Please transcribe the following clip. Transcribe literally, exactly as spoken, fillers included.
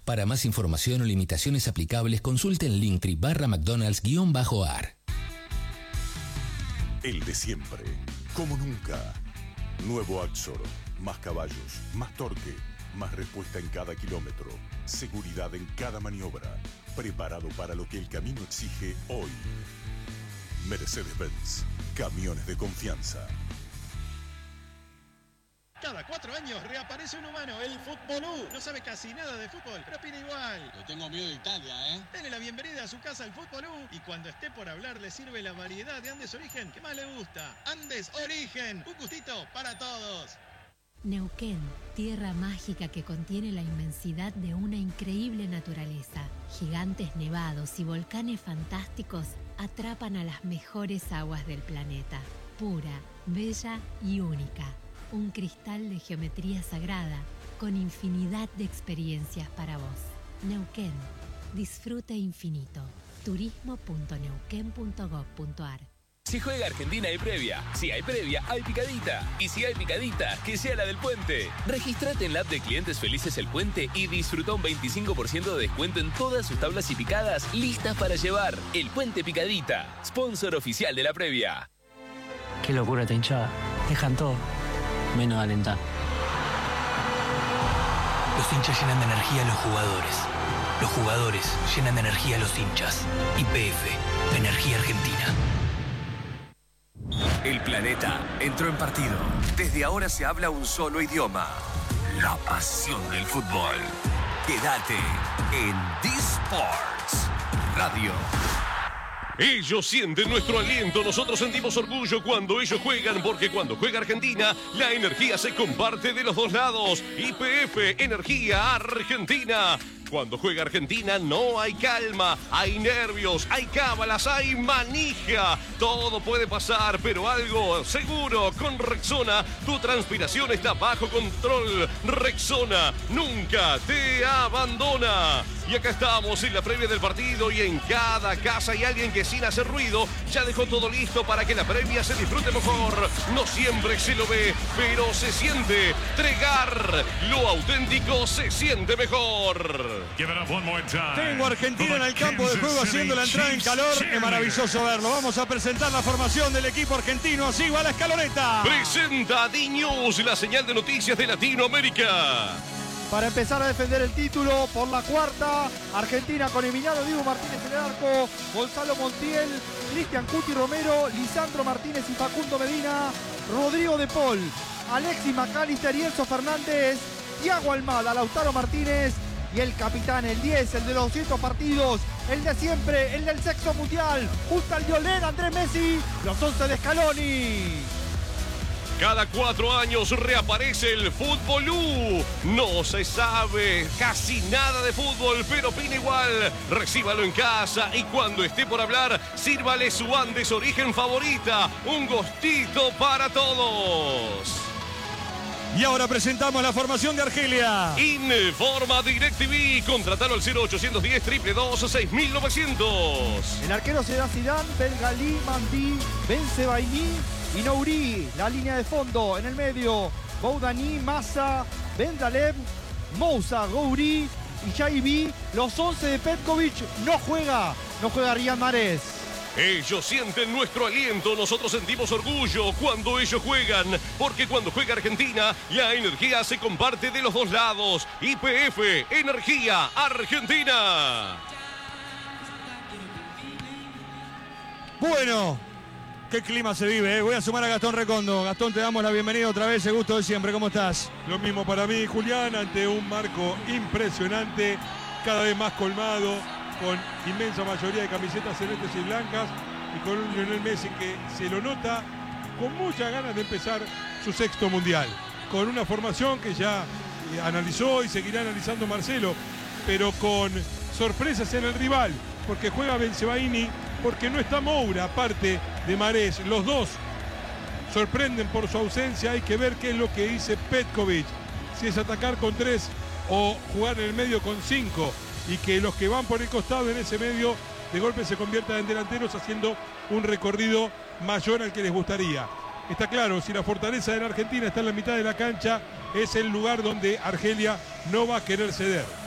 Para más información o limitaciones aplicables, consulte en linktree barra McDonald's guión bajo ar. El de siempre, como nunca. Nuevo Axor, más caballos, más torque, más respuesta en cada kilómetro, seguridad en cada maniobra, preparado para lo que el camino exige hoy. Mercedes-Benz, camiones de confianza. Cada cuatro años reaparece un humano, el Futbolú. No sabe casi nada de fútbol, pero opina igual. Le tengo miedo de Italia, ¿eh? Dele la bienvenida a su casa al Futbolú y cuando esté por hablar le sirve la variedad de Andes Origen que más le gusta. Andes Origen, un gustito para todos. Neuquén, tierra mágica que contiene la inmensidad de una increíble naturaleza. Gigantes nevados y volcanes fantásticos atrapan a las mejores aguas del planeta. Pura, bella y única. Un cristal de geometría sagrada con infinidad de experiencias para vos. Neuquén, disfrute infinito. turismo punto neuquén punto gob punto ar. Si juega Argentina hay previa, si hay previa hay picadita y si hay picadita, que sea la del Puente. Registrate en la app de Clientes Felices El Puente y disfruta un veinticinco por ciento de descuento en todas sus tablas y picadas listas para llevar. El Puente Picadita, sponsor oficial de la previa. Qué locura esta hinchada, dejan todo menos alentar. Los hinchas llenan de energía a los jugadores. Los jugadores llenan de energía a los hinchas. Y P F, Energía Argentina. El planeta entró en partido. Desde ahora se habla un solo idioma. La pasión del fútbol. Quédate en D-Sports Radio. Ellos sienten nuestro aliento, nosotros sentimos orgullo cuando ellos juegan, porque cuando juega Argentina, la energía se comparte de los dos lados. Y P F, Energía Argentina. Cuando juega Argentina no hay calma, hay nervios, hay cábalas, hay manija. Todo puede pasar, pero algo seguro. Con Rexona, tu transpiración está bajo control. Rexona nunca te abandona. Y acá estamos en la previa del partido y en cada casa hay alguien que sin hacer ruido ya dejó todo listo para que la previa se disfrute mejor. No siempre se lo ve, pero se siente. Tregar, lo auténtico se siente mejor. Tengo a Argentina en el campo de juego haciendo la entrada en calor. Es maravilloso verlo. Vamos a presentar la formación del equipo argentino. Así va la escaloneta. Presenta D-News, la señal de noticias de Latinoamérica. Para empezar a defender el título por la cuarta, Argentina con Emiliano Dibu Martínez en el arco, Gonzalo Montiel, Cristian Cuti Romero, Lisandro Martínez y Facundo Medina, Rodrigo de Paul, Alexis McAllister y Enzo Fernández, Thiago Almada, Lautaro Martínez y el capitán, el diez, el de los doscientos partidos, el de siempre, el del sexto mundial, junto al violén Andrés Messi, los once de Scaloni. Cada cuatro años reaparece el Futbolú. No se sabe casi nada de fútbol, pero opina igual. Recíbalo en casa y cuando esté por hablar, sírvale su Andes Origen favorita. Un gustito para todos. Y ahora presentamos la formación de Argelia. Informa DirecTV. Contratalo al cero ochocientos diez, dos dos dos, seis mil novecientos. El arquero será Zidane, Belgalí, Mandí, Bensebaini y Nouri. La línea de fondo en el medio, Boudani, Massa, Bendalev, Moussa, Gouri y Jaibi. Los once de Petkovic. No juega, no juega Riyad Mahrez. Ellos sienten nuestro aliento, nosotros sentimos orgullo cuando ellos juegan, porque cuando juega Argentina, la energía se comparte de los dos lados. Y P F, Energía Argentina. Bueno, qué clima se vive, ¿eh? Voy a sumar a Gastón Recondo. Gastón, te damos la bienvenida otra vez, el gusto de siempre. ¿Cómo estás? Lo mismo para mí, Julián, ante un marco impresionante, cada vez más colmado, con inmensa mayoría de camisetas celestes y blancas, y con un Lionel Messi que se lo nota con muchas ganas de empezar su sexto mundial, con una formación que ya eh, analizó y seguirá analizando Marcelo, pero con sorpresas en el rival, porque juega Bensebaini, porque no está Moura, aparte de Mahrez. Los dos sorprenden por su ausencia. Hay que ver qué es lo que dice Petkovic, si es atacar con tres o jugar en el medio con cinco, y que los que van por el costado en ese medio de golpe se conviertan en delanteros, haciendo un recorrido mayor al que les gustaría. Está claro, si la fortaleza de la Argentina está en la mitad de la cancha, es el lugar donde Argelia no va a querer ceder.